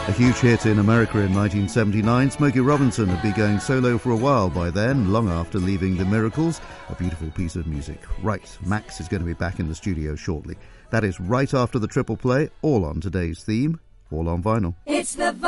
A huge hit in America in 1979, Smokey Robinson had been going solo for a while by then, long after leaving the Miracles. A beautiful piece of music. Right, Max is going to be back in the studio shortly. That is right after the triple play, all on today's theme, all on vinyl. It's the